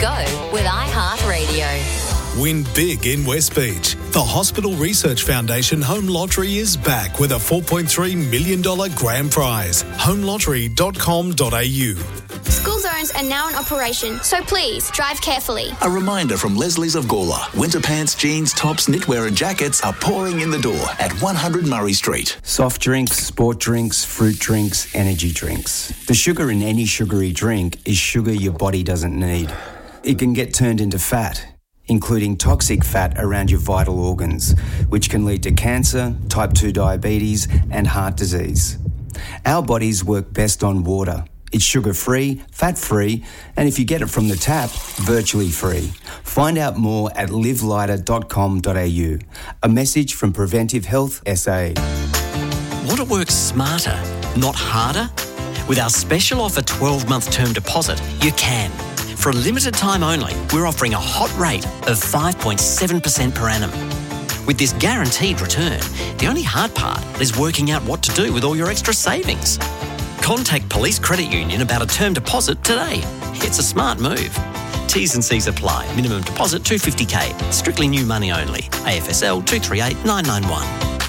go with iHeartRadio. Win big in West Beach. The Hospital Research Foundation Home Lottery is back with a $4.3 million grand prize. homelottery.com.au. School zones are now in operation, so please drive carefully. A reminder from Leslie's of Gawler. Winter pants, jeans, tops, knitwear and jackets are pouring in the door at 100 Murray Street. Soft drinks, sport drinks, fruit drinks, energy drinks. The sugar in any sugary drink is sugar your body doesn't need. It can get turned into fat, including toxic fat around your vital organs, which can lead to cancer, type 2 diabetes, and heart disease. Our bodies work best on water. It's sugar-free, fat-free, and if you get it from the tap, virtually free. Find out more at livelighter.com.au. A message from Preventive Health SA. Want to work smarter, not harder? With our special offer 12-month term deposit, you can. For a limited time only, we're offering a hot rate of 5.7% per annum. With this guaranteed return, the only hard part is working out what to do with all your extra savings. Contact Police Credit Union about a term deposit today. It's a smart move. T's and C's apply. Minimum deposit $250K. Strictly new money only. AFSL 238991.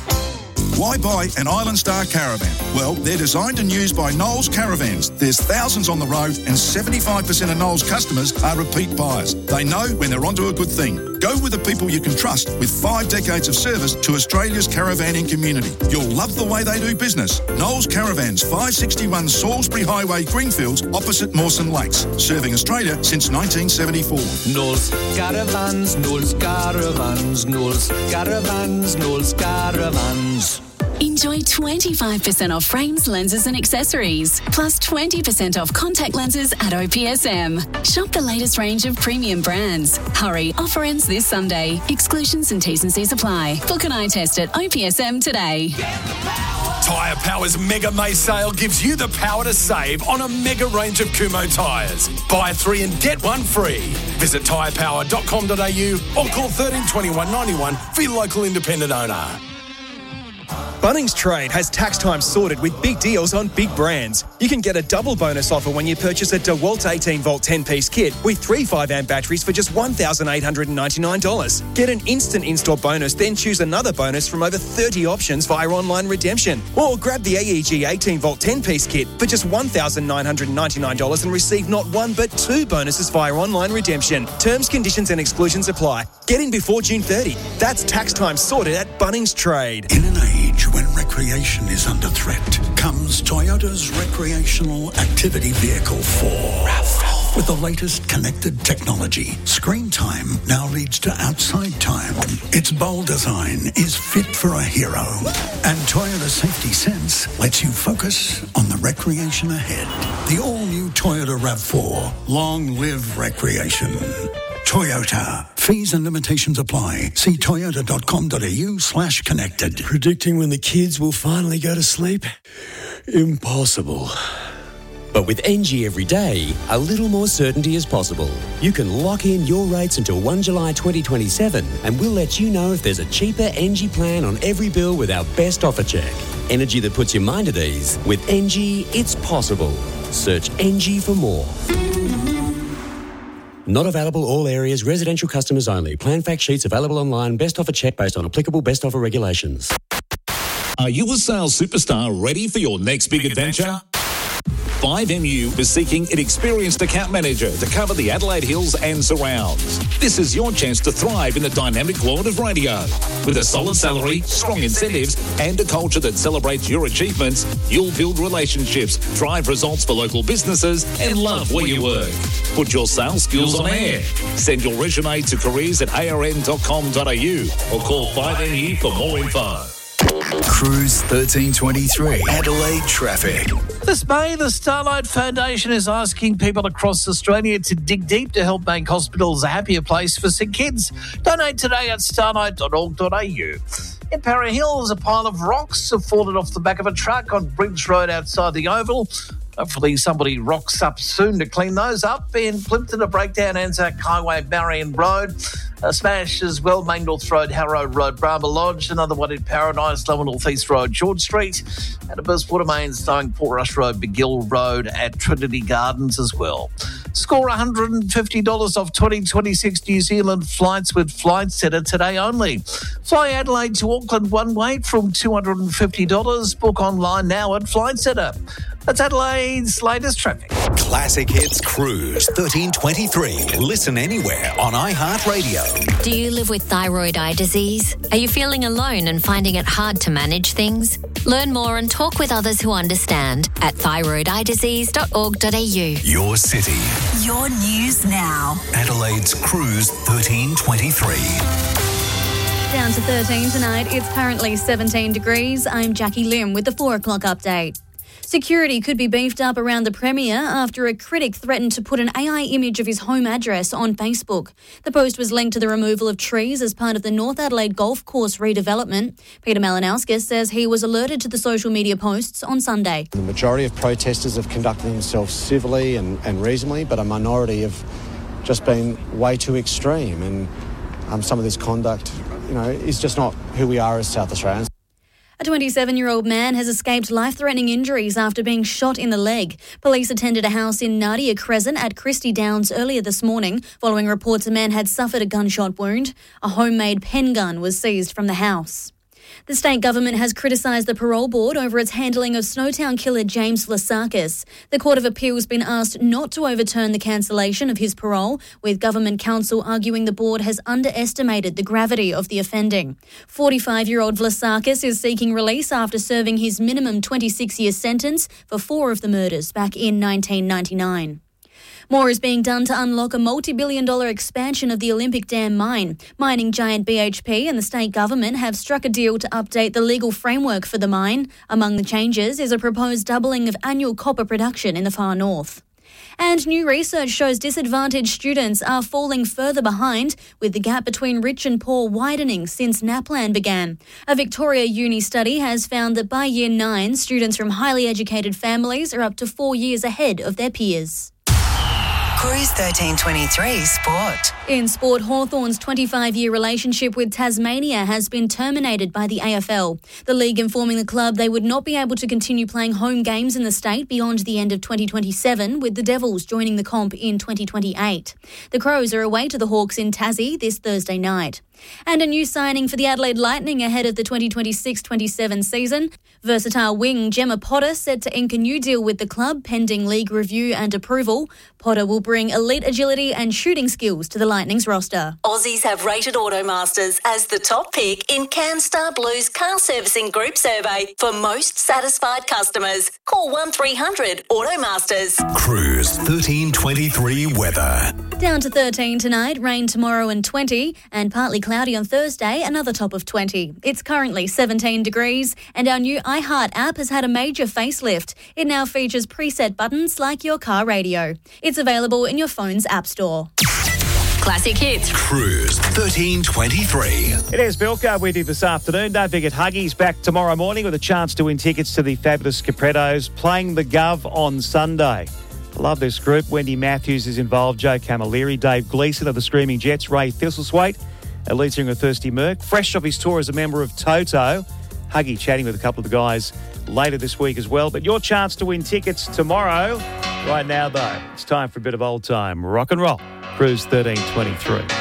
Why buy an Island Star caravan? Well, they're designed and used by Knowles Caravans. There's thousands on the road and 75% of Knowles customers are repeat buyers. They know when they're onto a good thing. Go with the people you can trust with 5 decades of service to Australia's caravanning community. You'll love the way they do business. Knowles Caravans, 561 Salisbury Highway, Greenfields, opposite Mawson Lakes. Serving Australia since 1974. Knowles Caravans, Knowles Caravans, Knowles Caravans, Knowles Caravans. Enjoy 25% off frames, lenses and accessories, plus 20% off contact lenses at OPSM. Shop the latest range of premium brands. Hurry, offer ends this Sunday. Exclusions and T's and C's apply. Book an eye test at OPSM today. Tyre Power's Mega May sale gives you the power to save on a mega range of Kumho tyres. Buy 3 and get 1 free. Visit tyrepower.com.au or call 13 21 91 for your local independent owner. Bunnings Trade has tax time sorted with big deals on big brands. You can get a double bonus offer when you purchase a DeWalt 18-volt 10-piece kit with 3 5-amp batteries for just $1,899. Get an instant install bonus, then choose another bonus from over 30 options via online redemption. Or grab the AEG 18-volt 10-piece kit for just $1,999 and receive not 1 but 2 bonuses via online redemption. Terms, conditions and exclusions apply. Get in before June 30. That's tax time sorted at Bunnings Trade. In an age when recreation is under threat, comes Toyota's recreational activity vehicle 4. RAV4. With the latest connected technology, screen time now leads to outside time. Its bold design is fit for a hero. And Toyota Safety Sense lets you focus on the recreation ahead. The all-new Toyota RAV4. Long live recreation. Toyota. Fees and limitations apply. See toyota.com.au/connected. Predicting when the kids will finally go to sleep? Impossible. But with NG every day, a little more certainty is possible. You can lock in your rates until 1 July 2027 and we'll let you know if there's a cheaper NG plan on every bill with our best offer check. Energy that puts your mind at ease. With NG, it's possible. Search NG for more. Not available all areas, residential customers only. Plan fact sheets available online. Best offer check based on applicable best offer regulations. Are you a sales superstar ready for your next big adventure? 5MU is seeking an experienced account manager to cover the Adelaide Hills and surrounds. This is your chance to thrive in the dynamic world of radio. With a solid salary, strong incentives, and a culture that celebrates your achievements, you'll build relationships, drive results for local businesses, and love where you work. Put your sales skills on air. Send your resume to careers@arn.com.au or call 5MU for more info. Cruise 1323. Adelaide traffic. This May, the Starlight Foundation is asking people across Australia to dig deep to help make hospitals a happier place for sick kids. Donate today at starlight.org.au. In Para Hills, a pile of rocks have fallen off the back of a truck on Bridge Road outside the Oval. Hopefully somebody rocks up soon to clean those up. In Plympton, a breakdown Anzac Highway, Marion Road. A smash as well, Main North Road, Harrow Road, Brahma Lodge. Another one in Paradise, Lower North East Road, George Street. And a burst water main starting Portrush Road, McGill Road at Trinity Gardens as well. Score $150 off 2026 New Zealand flights with Flight Centre today only. Fly Adelaide to Auckland one way from $250. Book online now at Flight Centre. That's Adelaide's latest traffic. Classic Hits Cruise 1323. Listen anywhere on iHeartRadio. Do you live with thyroid eye disease? Are you feeling alone and finding it hard to manage things? Learn more and talk with others who understand at thyroideyedisease.org.au. Your city. Your news now. Adelaide's Cruise 1323. Down to 13 tonight. It's currently 17 degrees. I'm Jackie Lim with the 4 o'clock update. Security could be beefed up around the Premier after a critic threatened to put an AI image of his home address on Facebook. The post was linked to the removal of trees as part of the North Adelaide Golf Course redevelopment. Peter Malinauskas says he was alerted to the social media posts on Sunday. The majority of protesters have conducted themselves civilly and reasonably, but a minority have just been way too extreme. And some of this conduct, is just not who we are as South Australians. A 27-year-old man has escaped life-threatening injuries after being shot in the leg. Police attended a house in Nadia Crescent at Christie Downs earlier this morning, following reports a man had suffered a gunshot wound. A homemade pen gun was seized from the house. The state government has criticised the parole board over its handling of Snowtown killer James Vlasakis. The Court of Appeal has been asked not to overturn the cancellation of his parole, with government counsel arguing the board has underestimated the gravity of the offending. 45-year-old Vlasakis is seeking release after serving his minimum 26-year sentence for 4 of the murders back in 1999. More is being done to unlock a multi-billion-dollar expansion of the Olympic Dam mine. Mining giant BHP and the state government have struck a deal to update the legal framework for the mine. Among the changes is a proposed doubling of annual copper production in the far north. And new research shows disadvantaged students are falling further behind, with the gap between rich and poor widening since NAPLAN began. A Victoria Uni study has found that by Year 9, students from highly educated families are up to 4 years ahead of their peers. Cruise 1323 Sport. In sport, Hawthorn's 25-year relationship with Tasmania has been terminated by the AFL. The league informing the club they would not be able to continue playing home games in the state beyond the end of 2027, with the Devils joining the comp in 2028. The Crows are away to the Hawks in Tassie this Thursday night. And a new signing for the Adelaide Lightning ahead of the 2026-27 season. Versatile wing Gemma Potter set to ink a new deal with the club pending league review and approval. Potter will bring elite agility and shooting skills to the Lightning's roster. Aussies have rated Automasters as the top pick in CanStar Blue's car servicing group survey for most satisfied customers. Call 1300 Automasters. Cruise 1323 weather. Down to 13 tonight, rain tomorrow and 20, and partly cloudy on Thursday, another top of 20. It's currently 17 degrees, and our new iHeart app has had a major facelift. It now features preset buttons like your car radio. It's available in your phone's app store. Classic Hits. Cruise 1323. It is Bilko with you this afternoon. Don't forget Huggy's back tomorrow morning with a chance to win tickets to the fabulous Caprettos playing the Gov on Sunday. I love this group. Wendy Matthews is involved, Joe Camilleri, Dave Gleeson of the Screaming Jets, Ray Thistlethwaite, a lead singer of Thirsty Merc. Fresh off his tour as a member of Toto. Huggy chatting with a couple of the guys later this week as well. But your chance to win tickets tomorrow. Right now, though, it's time for a bit of old time rock and roll. Cruise 1323.